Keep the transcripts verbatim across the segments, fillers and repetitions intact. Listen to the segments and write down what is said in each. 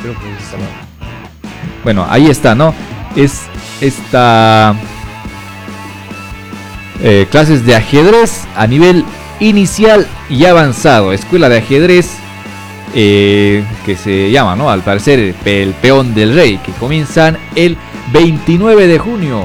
creo que es esta. Bueno, ahí está, ¿no? Es esta eh, clases de ajedrez a nivel inicial y avanzado. Escuela de ajedrez eh, que se llama, ¿no? Al parecer el Peón del Rey, que comienzan el veintinueve de junio.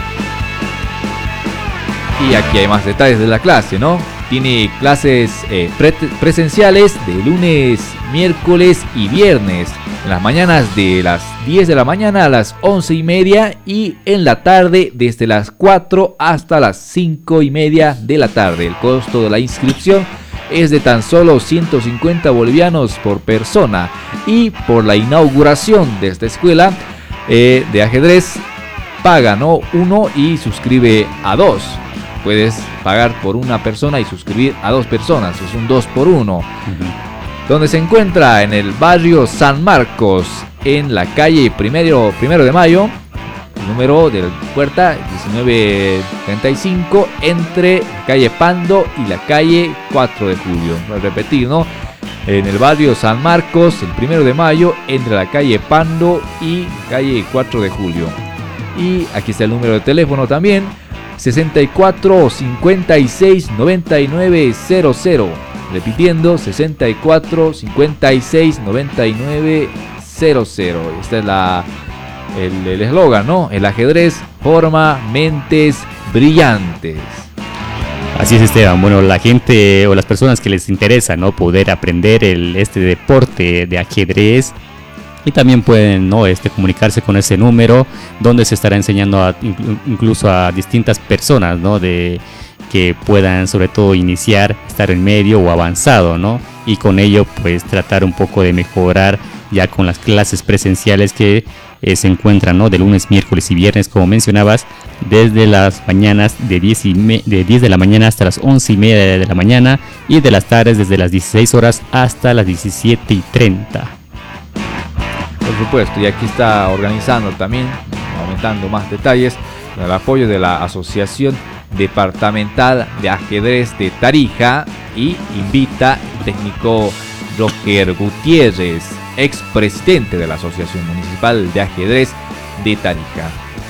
Y aquí hay más detalles de la clase, ¿no? Tiene clases eh, pre presenciales de lunes, miércoles y viernes. En las mañanas de las diez de la mañana a las once y media y en la tarde desde las cuatro hasta las cinco y media de la tarde. El costo de la inscripción es de tan solo ciento cincuenta bolivianos por persona. Y por la inauguración de esta escuela eh, de ajedrez paga, ¿no? uno y suscribe a dos. Puedes pagar por una persona y suscribir a dos personas, es un dos por uno. Uh-huh. Donde se encuentra en el barrio San Marcos, en la calle Primero, Primero de Mayo, el número de la puerta diecinueve treinta y cinco, entre la calle Pando y la calle cuatro de julio. Voy a repetir, ¿no? En el barrio San Marcos, el Primero de Mayo, entre la calle Pando y calle cuatro de julio. Y aquí está el número de teléfono también. sesenta y cuatro cincuenta y seis noventa y nueve cero cero. Repitiendo, sesenta y cuatro cincuenta y seis noventa y nueve cero cero. Este es la el eslogan, ¿no? El ajedrez forma mentes brillantes. Así es, Esteban. Bueno, la gente o las personas que les interesa, ¿no?, poder aprender el, este deporte de ajedrez, y también pueden, ¿no?, este, comunicarse con ese número, donde se estará enseñando a, incluso a distintas personas, ¿no?, de que puedan sobre todo iniciar, estar en medio o avanzado, ¿no? Y con ello pues tratar un poco de mejorar ya con las clases presenciales que eh, se encuentran, ¿no?, de lunes, miércoles y viernes, como mencionabas, desde las mañanas de diez, y me, de diez de la mañana hasta las once y media de la mañana, y de las tardes desde las dieciséis horas hasta las diecisiete y treinta. Por supuesto, y aquí está organizando también, aumentando más detalles, el apoyo de la Asociación Departamental de Ajedrez de Tarija, y invita al técnico Roger Gutiérrez, expresidente de la Asociación Municipal de Ajedrez de Tarija.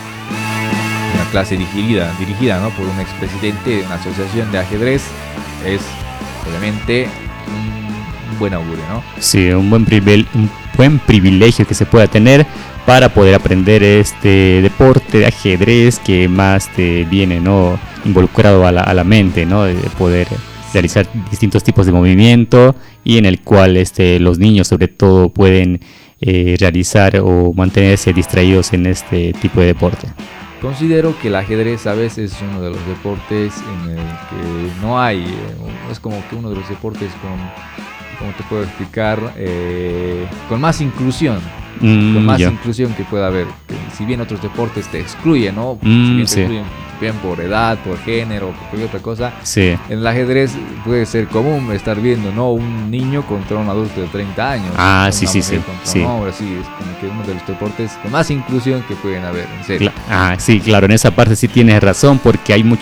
Una clase dirigida, dirigida ¿no?, por un expresidente de una asociación de ajedrez es obviamente un buen augurio, ¿no? Sí, un buen privilegio, un buen privilegio que se pueda tener para poder aprender este deporte de ajedrez que más te viene, ¿no?, involucrado a la, a la mente, ¿no?, de poder realizar distintos tipos de movimiento, y en el cual este, los niños sobre todo pueden eh, realizar o mantenerse distraídos en este tipo de deporte. Considero que el ajedrez a veces es uno de los deportes en el que no hay, es como que uno de los deportes con, ¿cómo te puedo explicar? Eh, con más inclusión, mm, con más yeah. inclusión que pueda haber. Que si bien otros deportes te excluyen, ¿no? Mm, si bien sí. te excluyen bien por edad, por género, por cualquier otra cosa. Sí. En el ajedrez puede ser común estar viendo, ¿no?, un niño contra un adulto de treinta años. Ah, sí, sí, sí. sí. Un hombre, sí, es como que uno de los deportes con más inclusión que pueden haber, en serio. Cla- ah, sí, claro, en esa parte sí tienes razón, porque hay muchos